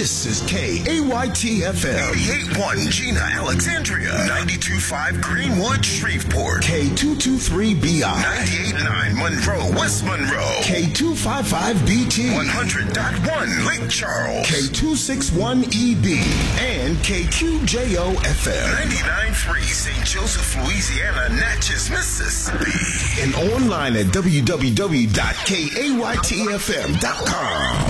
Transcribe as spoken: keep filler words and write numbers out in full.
This is K A Y T F M. eighty-eight point one Gina, Alexandria. ninety-two point five Greenwood, Shreveport. K two two three B I. ninety-eight point nine Monroe, West Monroe. K two five five B T. one hundred point one Lake Charles. K two six one E B. And K Q J O F M. ninety-nine point three Saint Joseph, Louisiana, Natchez, Mississippi. And online at w w w dot k a y t f m dot com.